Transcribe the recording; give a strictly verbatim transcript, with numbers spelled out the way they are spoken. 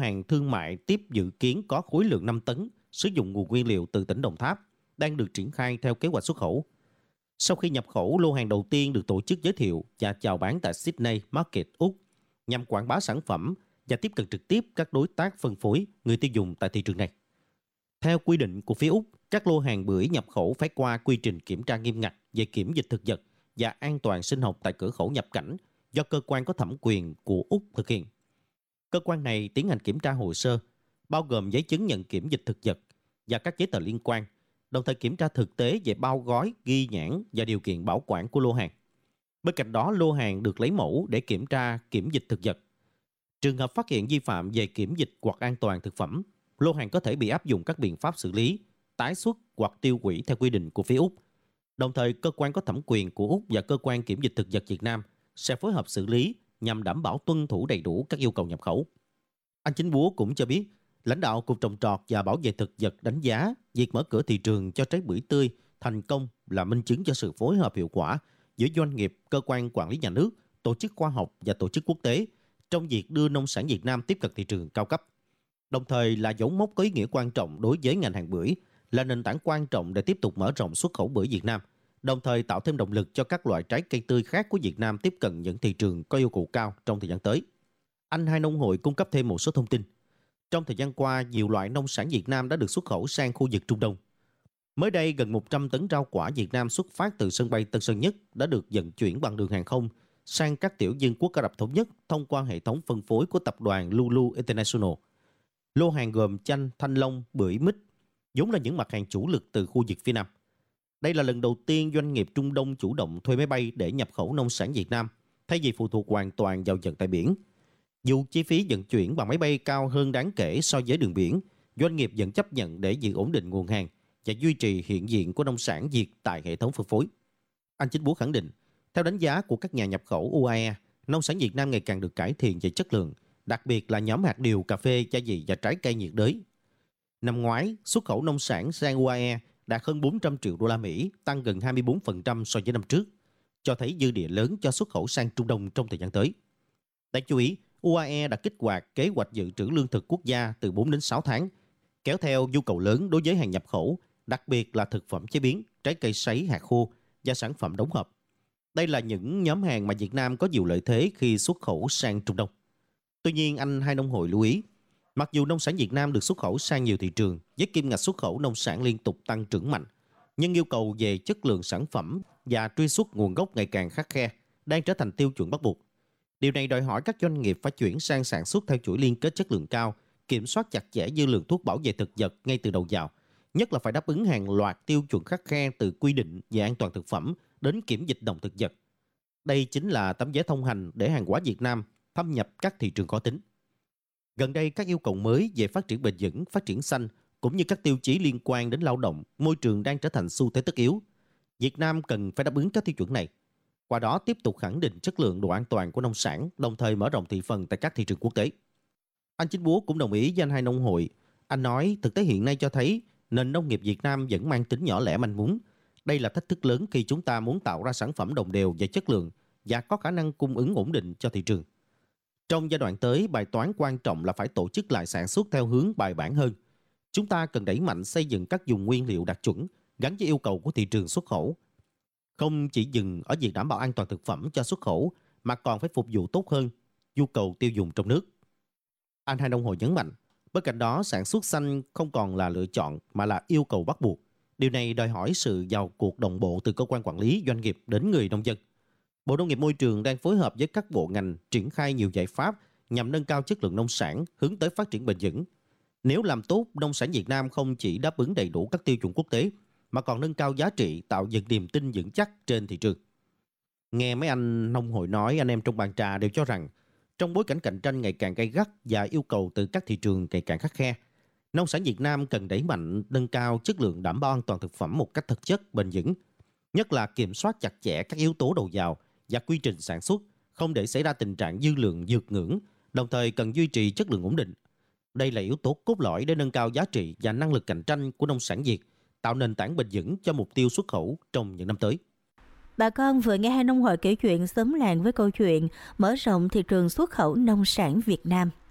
hàng thương mại tiếp dự kiến có khối lượng năm tấn, sử dụng nguồn nguyên liệu từ tỉnh Đồng Tháp, đang được triển khai theo kế hoạch xuất khẩu. Sau khi nhập khẩu, lô hàng đầu tiên được tổ chức giới thiệu và chào bán tại Sydney Market, Úc, nhằm quảng bá sản phẩm và tiếp cận trực tiếp các đối tác phân phối, người tiêu dùng tại thị trường này. Theo quy định của phía Úc, các lô hàng bưởi nhập khẩu phải qua quy trình kiểm tra nghiêm ngặt về kiểm dịch thực vật và an toàn sinh học tại cửa khẩu nhập cảnh do cơ quan có thẩm quyền của Úc thực hiện. Cơ quan này tiến hành kiểm tra hồ sơ, bao gồm giấy chứng nhận kiểm dịch thực vật và các giấy tờ liên quan, đồng thời kiểm tra thực tế về bao gói, ghi nhãn và điều kiện bảo quản của lô hàng. Bên cạnh đó, lô hàng được lấy mẫu để kiểm tra kiểm dịch thực vật. Trường hợp phát hiện vi phạm về kiểm dịch hoặc an toàn thực phẩm, lô hàng có thể bị áp dụng các biện pháp xử lý, tái xuất hoặc tiêu hủy theo quy định của phía Úc. Đồng thời, cơ quan có thẩm quyền của Úc và cơ quan kiểm dịch thực vật Việt Nam sẽ phối hợp xử lý nhằm đảm bảo tuân thủ đầy đủ các yêu cầu nhập khẩu. Anh Chính Búa cũng cho biết, lãnh đạo Cục Trồng trọt và Bảo vệ thực vật đánh giá việc mở cửa thị trường cho trái bưởi tươi thành công là minh chứng cho sự phối hợp hiệu quả giữa doanh nghiệp, cơ quan quản lý nhà nước, tổ chức khoa học và tổ chức quốc tế trong việc đưa nông sản Việt Nam tiếp cận thị trường cao cấp. Đồng thời là dấu mốc có ý nghĩa quan trọng đối với ngành hàng bưởi, là nền tảng quan trọng để tiếp tục mở rộng xuất khẩu bưởi Việt Nam, đồng thời tạo thêm động lực cho các loại trái cây tươi khác của Việt Nam tiếp cận những thị trường có yêu cầu cao trong thời gian tới. Anh Hai Nông Hội cung cấp thêm một số thông tin. Trong thời gian qua, nhiều loại nông sản Việt Nam đã được xuất khẩu sang khu vực Trung Đông. Mới đây, gần một trăm tấn rau quả Việt Nam xuất phát từ sân bay Tân Sơn Nhất đã được vận chuyển bằng đường hàng không sang các tiểu vương quốc Ả Rập Thống Nhất thông qua hệ thống phân phối của tập đoàn Lulu International. Lô hàng gồm chanh, thanh long, bưởi, mít, vốn là những mặt hàng chủ lực từ khu vực phía Nam. Đây là lần đầu tiên doanh nghiệp Trung Đông chủ động thuê máy bay để nhập khẩu nông sản Việt Nam, thay vì phụ thuộc hoàn toàn vào vận tải biển. Dù chi phí vận chuyển bằng máy bay cao hơn đáng kể so với đường biển, doanh nghiệp vẫn chấp nhận để giữ ổn định nguồn hàng và duy trì hiện diện của nông sản Việt tại hệ thống phân phối. Anh Chính Búa khẳng định, theo đánh giá của các nhà nhập khẩu u a e, nông sản Việt Nam ngày càng được cải thiện về chất lượng, đặc biệt là nhóm hạt điều, cà phê, gia vị và trái cây nhiệt đới. Năm ngoái, xuất khẩu nông sản sang u a e đạt hơn bốn trăm triệu đô la Mỹ, tăng gần hai mươi bốn phần trăm so với năm trước, cho thấy dư địa lớn cho xuất khẩu sang Trung Đông trong thời gian tới. Đáng chú ý, u a e đã kích hoạt kế hoạch dự trữ lương thực quốc gia từ bốn đến sáu tháng, kéo theo nhu cầu lớn đối với hàng nhập khẩu, đặc biệt là thực phẩm chế biến, trái cây sấy, hạt khô và sản phẩm đóng hộp. Đây là những nhóm hàng mà Việt Nam có nhiều lợi thế khi xuất khẩu sang Trung Đông. Tuy nhiên, anh Hai Nông Hội lưu ý, mặc dù nông sản Việt Nam được xuất khẩu sang nhiều thị trường với kim ngạch xuất khẩu nông sản liên tục tăng trưởng mạnh, nhưng yêu cầu về chất lượng sản phẩm và truy xuất nguồn gốc ngày càng khắt khe, đang trở thành tiêu chuẩn bắt buộc. Điều này đòi hỏi các doanh nghiệp phải chuyển sang sản xuất theo chuỗi liên kết chất lượng cao, kiểm soát chặt chẽ dư lượng thuốc bảo vệ thực vật ngay từ đầu vào, nhất là phải đáp ứng hàng loạt tiêu chuẩn khắt khe từ quy định về an toàn thực phẩm đến kiểm dịch động thực vật. Đây chính là tấm vé thông hành để hàng hóa Việt Nam thâm nhập các thị trường khó tính. Gần đây, các yêu cầu mới về phát triển bền vững, phát triển xanh cũng như các tiêu chí liên quan đến lao động, môi trường đang trở thành xu thế tất yếu. Việt Nam cần phải đáp ứng các tiêu chuẩn này, qua đó tiếp tục khẳng định chất lượng, độ an toàn của nông sản, đồng thời mở rộng thị phần tại các thị trường quốc tế. Anh Chính Búa cũng đồng ý với anh Hai Nông Hội. Anh nói thực tế hiện nay cho thấy nền nông nghiệp Việt Nam vẫn mang tính nhỏ lẻ manh mún. Đây là thách thức lớn khi chúng ta muốn tạo ra sản phẩm đồng đều về chất lượng và có khả năng cung ứng ổn định cho thị trường. Trong giai đoạn tới, bài toán quan trọng là phải tổ chức lại sản xuất theo hướng bài bản hơn. Chúng ta cần đẩy mạnh xây dựng các vùng nguyên liệu đạt chuẩn, gắn với yêu cầu của thị trường xuất khẩu. Không chỉ dừng ở việc đảm bảo an toàn thực phẩm cho xuất khẩu, mà còn phải phục vụ tốt hơn nhu cầu tiêu dùng trong nước. Anh Hai Nông Hội nhấn mạnh, bên cạnh đó sản xuất xanh không còn là lựa chọn mà là yêu cầu bắt buộc. Điều này đòi hỏi sự vào cuộc đồng bộ từ cơ quan quản lý, doanh nghiệp đến người nông dân. Bộ Nông nghiệp Môi trường đang phối hợp với các bộ ngành triển khai nhiều giải pháp nhằm nâng cao chất lượng nông sản, hướng tới phát triển bền vững. Nếu làm tốt, nông sản Việt Nam không chỉ đáp ứng đầy đủ các tiêu chuẩn quốc tế, mà còn nâng cao giá trị, tạo dựng niềm tin vững chắc trên thị trường. Nghe mấy anh nông hội nói, anh em trong bàn trà đều cho rằng, trong bối cảnh cạnh tranh ngày càng gay gắt và yêu cầu từ các thị trường ngày càng khắt khe, nông sản Việt Nam cần đẩy mạnh nâng cao chất lượng, đảm bảo an toàn thực phẩm một cách thực chất, bền vững. Nhất là kiểm soát chặt chẽ các yếu tố đầu vào và quy trình sản xuất, không để xảy ra tình trạng dư lượng vượt ngưỡng, đồng thời cần duy trì chất lượng ổn định. Đây là yếu tố cốt lõi để nâng cao giá trị và năng lực cạnh tranh của nông sản Việt, tạo nền tảng bền vững cho mục tiêu xuất khẩu trong những năm tới. Bà con vừa nghe Hai Nông Hội kể chuyện xóm làng với câu chuyện mở rộng thị trường xuất khẩu nông sản Việt Nam.